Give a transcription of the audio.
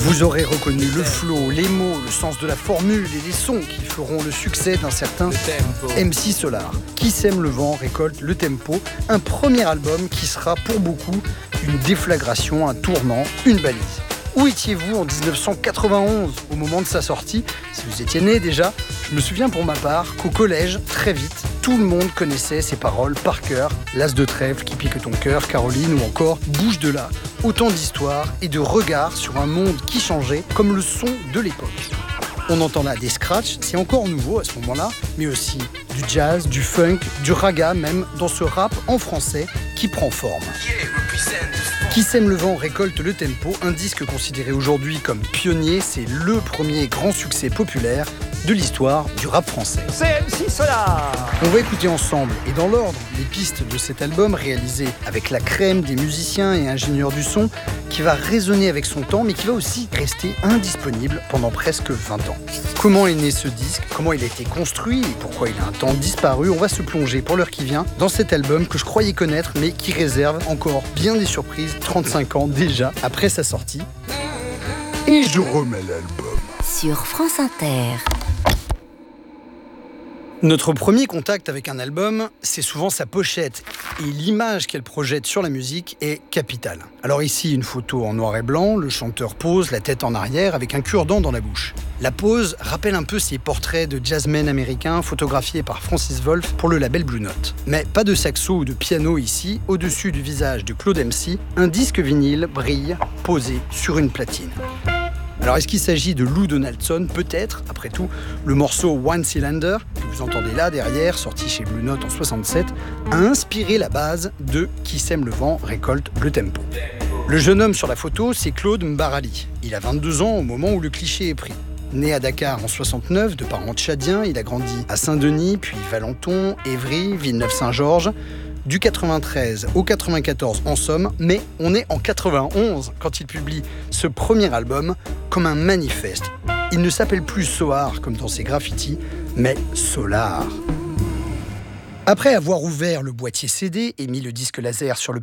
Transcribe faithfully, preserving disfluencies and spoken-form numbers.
Vous aurez reconnu le flow, les mots, le sens de la formule et les sons qui feront le succès d'un certain M C Solar. Qui sème le vent récolte le tempo, un premier album qui sera pour beaucoup une déflagration, un tournant, une balise. Où étiez-vous en dix-neuf cent quatre-vingt-onze au moment de sa sortie? Si vous étiez né déjà, je me souviens pour ma part qu'au collège, très vite, tout le monde connaissait ces paroles par cœur. L'as de trèfle qui pique ton cœur, Caroline, ou encore Bouge de là. Autant d'histoires et de regards sur un monde qui changeait, comme le son de l'époque. On entend là des scratchs, c'est encore nouveau à ce moment-là, mais aussi du jazz, du funk, du raga même, dans ce rap en français qui prend forme. Qui sème le vent récolte le tempo, un disque considéré aujourd'hui comme pionnier, c'est le premier grand succès populaire de l'histoire du rap français. C'est M C Solar. On va écouter ensemble, et dans l'ordre, les pistes de cet album réalisé avec la crème des musiciens et ingénieurs du son, qui va résonner avec son temps, mais qui va aussi rester indisponible pendant presque vingt ans. Comment est né ce disque? Comment il a été construit? Et pourquoi il a un temps disparu? On va se plonger pour l'heure qui vient dans cet album que je croyais connaître, mais qui réserve encore bien des surprises, trente-cinq ans déjà après sa sortie. Et je remets l'album. Sur France Inter. Notre premier contact avec un album, c'est souvent sa pochette. Et l'image qu'elle projette sur la musique est capitale. Alors ici, une photo en noir et blanc, le chanteur pose, la tête en arrière, avec un cure-dent dans la bouche. La pose rappelle un peu ces portraits de jazzmen américains photographiés par Francis Wolff pour le label Blue Note. Mais pas de saxo ou de piano ici, au-dessus du visage de Claude M C, un disque vinyle brille, posé sur une platine. Alors est-ce qu'il s'agit de Lou Donaldson? Peut-être, après tout, le morceau One Cylinder, que vous entendez là derrière, sorti chez Blue Note en soixante-sept, a inspiré la base de Qui sème le vent récolte le tempo. Le jeune homme sur la photo, c'est Claude Mbarali. Il a vingt-deux ans au moment où le cliché est pris. Né à Dakar en soixante-neuf, de parents tchadiens, il a grandi à Saint-Denis, puis Valenton, Évry, Villeneuve-Saint-Georges. Du quatre-vingt-treize au quatre-vingt-quatorze en somme, mais on est en quatre-vingt-onze quand il publie ce premier album comme un manifeste. Il ne s'appelle plus Soar comme dans ses graffitis, mais Solar. Après avoir ouvert le boîtier C D et mis le disque laser sur le